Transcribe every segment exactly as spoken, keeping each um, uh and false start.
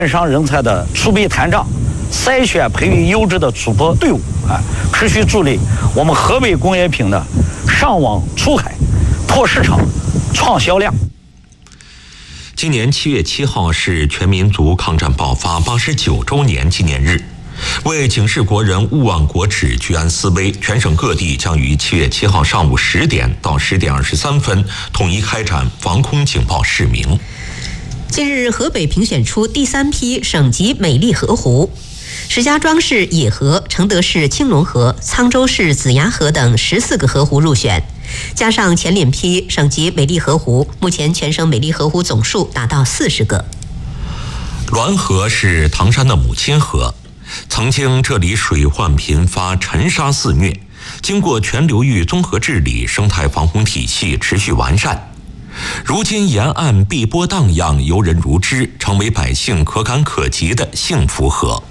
线上人才的储备探长，筛选培育优质的出口队伍啊，持续助力我们河北工业品的上网出海、拓市场、创销量。 今年七月七号是全民族抗战爆发八十九周年纪念日。为警示国人勿忘国耻、居安思危，全省各地将于七月七号上午十点到十点二十三分统一开展防空警报示明。 近日，河北评选出第三批省级美丽河湖，石家庄市野河、承德市青龙河、沧州市子牙河等十四个河湖入选，加上前两批省级美丽河湖，目前全省美丽河湖总数达到四十个。 滦河是唐山的母亲河，曾经这里水患频发，沉沙肆虐。经过全流域综合治理，生态防洪体系持续完善。如今沿岸碧波荡漾，游人如织，成为百姓可感可及的幸福河。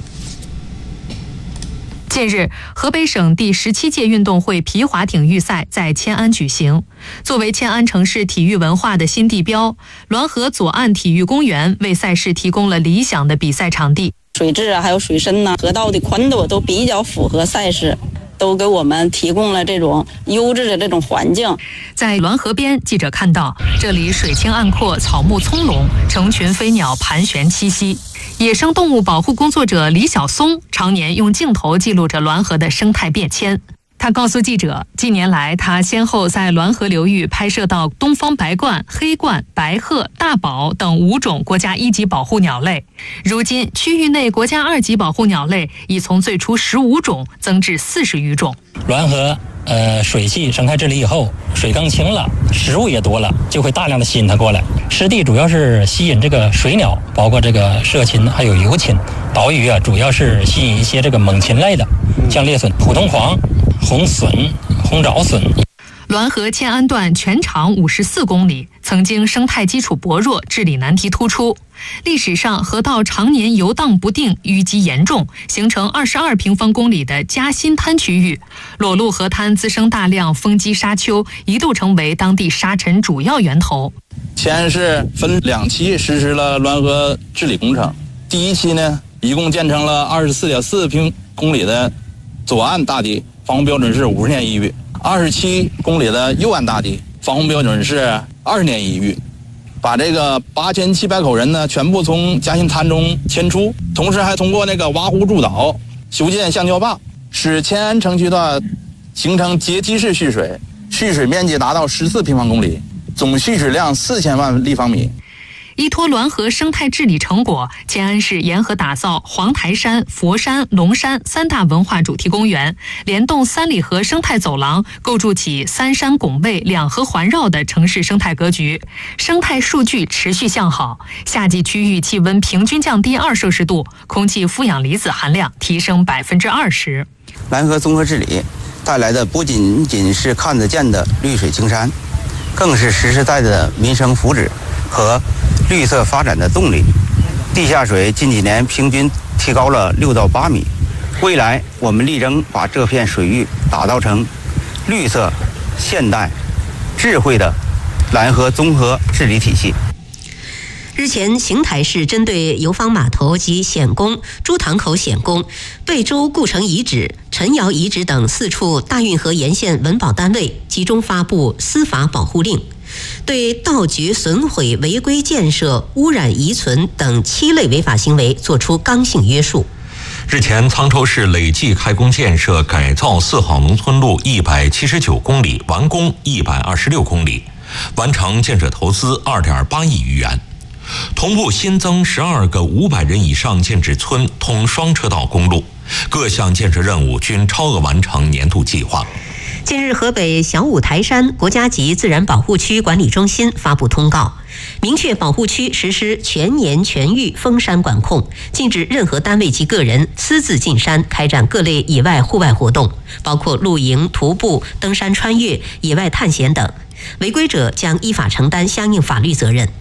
近日，河北省第十七届运动会皮划艇预赛在迁安举行。作为迁安城市体育文化的新地标，滦河左岸体育公园为赛事提供了理想的比赛场地。 水质啊，还有水深呐、啊，河道的宽度都比较符合赛事，都给我们提供了这种优质的这种环境。 在滦河边，记者看到这里水清岸阔，草木葱茏，成群飞鸟盘旋栖息。野生动物保护工作者李晓松常年用镜头记录着滦河的生态变迁。他告诉记者，近年来他先后在滦河流域拍摄到东方白鹳、黑鹳、白鹤、大宝等五种国家一级保护鸟类。如今，区域内国家二级保护鸟类已从最初十五种增至四十余种。 滦河呃水系生态治理以后，水更清了，食物也多了，就会大量的吸引它过来。湿地主要是吸引这个水鸟，包括这个涉禽还有游禽。岛屿啊，主要是吸引一些这个猛禽类的，像猎隼、普通黄、红隼、红爪隼。 滦河迁安段全长五十四公里，曾经生态基础薄弱，治理难题突出。历史上河道常年游荡不定，淤积严重，形成二十二平方公里的夹心滩区域。裸露河滩滋生大量风机沙丘，一度成为当地沙尘主要源头。 迁安市分两期实施了滦河治理工程，第一期呢，一共建成了二十四点四平公里的左岸大堤，防洪标准是五十年一遇；二十七公里的右岸大堤，防洪标准是二十年一遇。把这个八千七百口人呢，全部从夹心滩中迁出，同时还通过那个挖湖筑岛、修建橡胶坝，使迁安城区段形成阶梯式蓄水，蓄水面积达到十四平方公里，总蓄水量四千万立方米。 依托滦河生态治理成果，迁安市沿河打造黄台山、佛山、龙山三大文化主题公园，联动三里河生态走廊，构筑起三山拱卫、两河环绕的城市生态格局。生态数据持续向好，夏季区域气温平均降低二摄氏度，空气负氧离子含量提升百分之二十。 滦河综合治理带来的不仅仅是看得见的绿水青山，更是实实在在的民生福祉和绿色发展的动力。地下水近几年平均提高了六到八米，未来我们力争把这片水域打造成绿色、现代、智慧的滦河综合治理体系。 日前，邢台市针对油坊码头及显宫、朱塘口显宫、贝州故城遗址、陈窑遗址等四处大运河沿线文保单位集中发布司法保护令，对盗掘、损毁、违规建设、污染遗存等七类违法行为作出刚性约束。 日前，沧州市累计开工建设改造四号农村路一百七十九公里，完工一百二十六公里，完成建设投资二点八亿余元。同步新增十二个五百人以上建制村通双车道公路，各项建设任务均超额完成年度计划。 近日，河北小五台山国家级自然保护区管理中心发布通告，明确保护区实施全年全域封山管控，禁止任何单位及个人私自进山开展各类野外户外活动，包括露营、徒步、登山穿越、野外探险等，违规者将依法承担相应法律责任。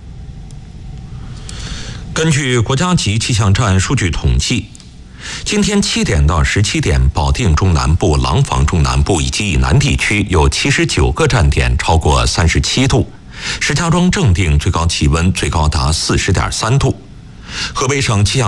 根据国家级气象站数据统计，今天七点到十七点，保定中南部、廊坊中南部以及以南地区有七十九个站点超过三十七度，石家庄正定最高气温最高达四十点三度。 河北省气象